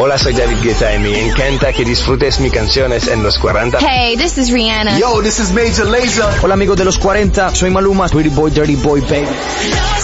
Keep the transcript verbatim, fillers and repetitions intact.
Hola, soy David Guetta y me encanta que disfrutes mis canciones en los cuarenta. Hey, this is Rihanna. Yo, this is Major Lazer. Hola amigos de los cuarenta, soy Maluma. Pretty Boy, Dirty Boy, baby.